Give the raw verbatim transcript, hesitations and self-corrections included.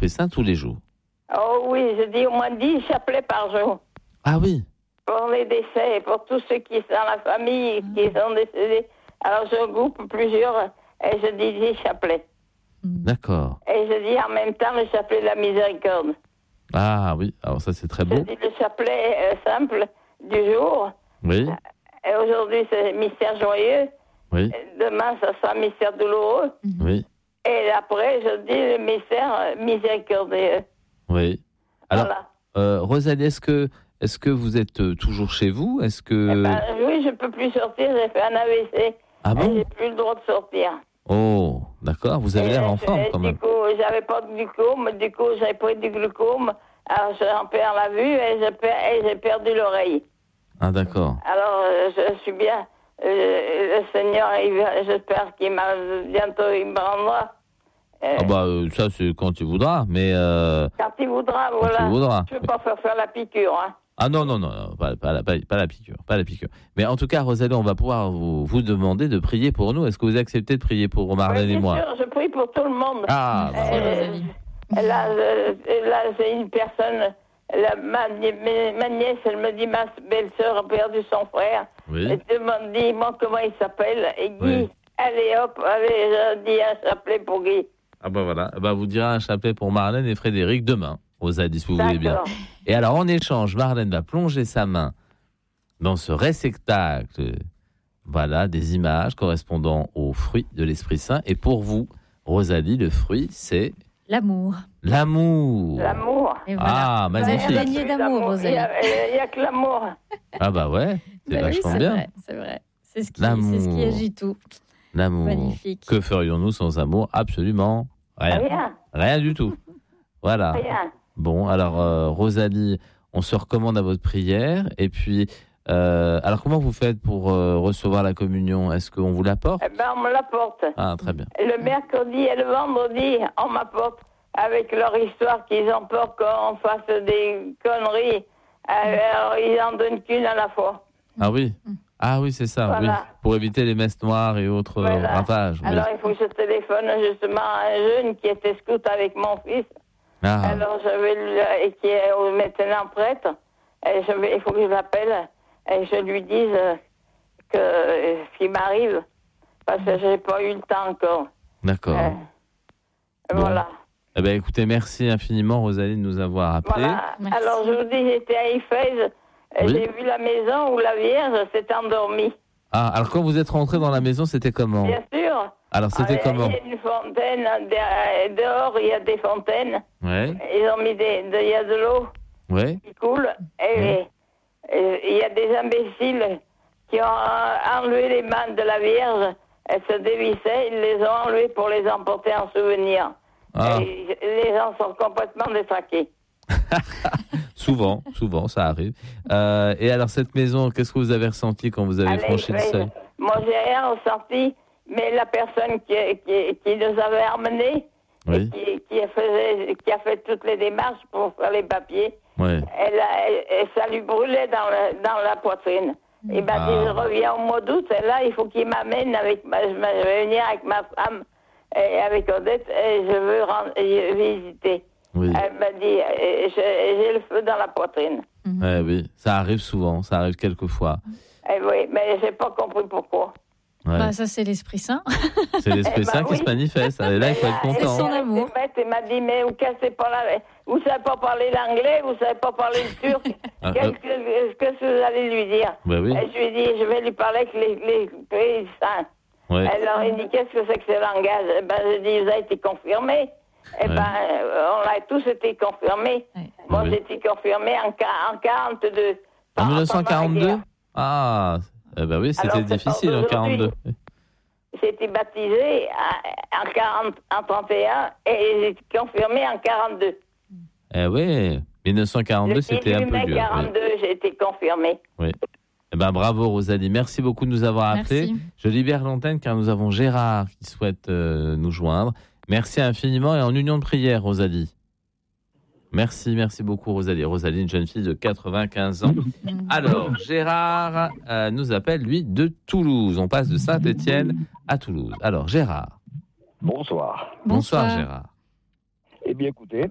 l'Esprit Saint tous les jours. Oh oui, je dis au moins dix chapelets par jour. Ah oui. Pour les décès, pour tous ceux qui sont dans la famille, qui sont décédés. Alors je regroupe plusieurs et je dis dix chapelets. D'accord. Et je dis en même temps le chapelet de la miséricorde. Ah oui, alors ça c'est très beau. Je dis le chapelet euh, simple du jour. Oui. Et aujourd'hui c'est mystère joyeux. Oui. Demain ça sera mystère douloureux. Oui. Et après je dis le mystère miséricordieux. Oui. Alors, Voilà. euh, Rosalie, est-ce que, est-ce que vous êtes euh, toujours chez vous? Est-ce que... Eh ben, oui, je peux plus sortir, j'ai fait un A V C. Ah bon? Et j'ai plus le droit de sortir. Oh, d'accord, vous avez Et l'air en je- forme et quand du même. coup, j'avais pas de glucose, du coup, j'avais pris du glucose. Alors, j'en perds la vue et, je perds, et j'ai perdu l'oreille. Ah d'accord. Alors, euh, je suis bien. Euh, le Seigneur, il va- j'espère qu'il m'a bientôt, il me rendra. Euh, Ah bah euh, ça c'est quand tu voudras, mais... Euh... Quand il voudra, voilà. il voudra. Je ne veux pas faire faire la piqûre. Hein. Ah non, non, non, non, pas, pas, la, pas, pas la piqûre, pas la piqûre. Mais en tout cas, Rosalie, on va pouvoir vous, vous demander de prier pour nous. Est-ce que vous acceptez de prier pour Marlène Oui, et moi? bien sûr, je prie pour tout le monde. Ah, bah, Merci, voilà. Rosalie. Là, je- là, c'est une personne. La, ma, ma, ma nièce, elle me dit ma belle-sœur a perdu son frère. Oui. Elle demande, dis-moi comment il s'appelle. Et Guy, Oui. allez hop, allez, je dis un chapelet pour Guy. Ah bah voilà, bah, vous direz un chapelet pour Marlène et Frédéric demain, Rosalie, si vous voulez bien. D'accord. Et alors, en échange, Marlène va plonger sa main dans ce réceptacle, voilà, des images correspondant aux fruits de l'Esprit Saint. Et pour vous, Rosalie, le fruit, c'est L'amour. l'amour. L'amour. Et voilà. Ah, Vous avez magnifique. gagné d'amour, Il Rosalie. n'y a, a que l'amour. Ah bah ouais, c'est Bah oui, vachement c'est bien. vrai, c'est vrai. C'est ce qui, L'amour. c'est ce qui agit tout. L'amour. Magnifique. Que ferions-nous sans amour? Absolument rien. Rien, Rien du tout. Voilà. rien. Bon, alors euh, Rosalie, on se recommande à votre prière. Et puis, euh, alors comment vous faites pour euh, recevoir la communion? Est-ce qu'on vous l'apporte? Eh ben, on me l'apporte. Ah, très bien. Le mercredi et le vendredi, on m'apporte avec leur histoire qu'ils ont peur qu'on fasse des conneries. Alors, ils en donnent qu'une à la fois. Ah oui. Ah oui, c'est ça, Voilà. oui. Pour éviter les messes noires et autres euh, Voilà. ravages. Oui. Alors, il faut que je téléphone justement à un jeune qui était scout avec mon fils. Ah, Alors, je vais lui, et qui est maintenant prêtre. Et je vais, il faut que je l'appelle et je lui dise euh, que euh, ce qui m'arrive, parce que j'ai pas eu le temps encore. d'accord. Euh, Bon. Voilà. Eh ben, écoutez, merci infiniment, Rosalie, de nous avoir appelés. Voilà. Merci. Alors, je vous dis, j'étais à Éphèse. et Oui. J'ai vu la maison où la Vierge s'est endormie. Ah, alors quand vous êtes rentré dans la maison, c'était comment? Bien sûr. Alors, c'était Ah, comment? Il y a une fontaine. de- Dehors, il y a des fontaines. Ouais, Ils ont mis des. de- Il y a de l'eau ouais. qui coule. Et, Ouais. et il y a des imbéciles qui ont euh, enlevé les mains de la Vierge. Elles se dévissaient. Ils les ont enlevées pour les emporter en souvenir. Ah. Et les gens sont complètement détraqués. Souvent, souvent, ça arrive. Euh, et alors, cette maison, qu'est-ce que vous avez ressenti quand vous avez Allez, franchi le ouais, seuil? Moi, j'ai rien ressenti, mais la personne qui, qui, qui nous avait emmenés, Oui. et qui, qui, faisait, qui a fait toutes les démarches pour faire les papiers, Ouais. elle, a- elle- elle- ça lui brûlait dans, le, dans la poitrine. Il m'a Ah. dit, je reviens au mois d'août, et là, il faut qu'il m'amène avec ma, je vais venir avec ma femme et avec Odette, et je veux rendre, et visiter. Oui. Elle m'a dit, euh, je- j'ai le feu dans la poitrine. Ouais, oui, ça arrive souvent, ça arrive quelquefois. Et oui, mais j'ai pas compris pourquoi. Ouais. Bah, ça, c'est l'Esprit Saint. C'est l'Esprit Eh ben Saint qui oui. se manifeste. Et là, il faut être C'est content. son amour. Il m'a dit, mais vous cassez pas la... Vous savez pas parler l'anglais, vous savez pas parler le turc. Ah, Qu'est-ce euh. que, qu'est-ce que vous allez lui dire? Bah oui. Et je lui ai dit, je vais lui parler avec les, les pays saints. Ouais. Alors il dit, qu'est-ce que c'est que ce langage? Eh ben, je dis, vous avez été confirmé. Eh Ouais. ben, euh, on a tous été confirmés. Ouais. Moi, Oui. j'ai été confirmé en, qua- en quarante-deux. En Pendant- mille neuf cent pendant la quarante-deux? guerre. Ah, eh ben oui, c'était Alors, c'est difficile en aujourd'hui. quarante-deux. J'ai été baptisé en, en, quarante, en trente et un et j'ai été confirmé en quarante-deux. Eh oui, mille neuf cent quarante-deux, Le c'était un peu mai dur. Oui. quarante-deux, j'ai été confirmé. Oui. Eh ben, bravo Rosalie, merci beaucoup de nous avoir appelés. Merci. Je libère l'antenne car nous avons Gérard qui souhaite euh, nous joindre. Merci infiniment et en union de prière, Rosalie. Merci, merci beaucoup Rosalie. Rosalie, une jeune fille de quatre-vingt-quinze ans. Alors, Gérard euh, nous appelle, lui, de Toulouse. On passe de Saint-Étienne à Toulouse. Alors, Gérard. Bonsoir. Bonsoir, Bonsoir. Gérard. Eh bien, écoutez,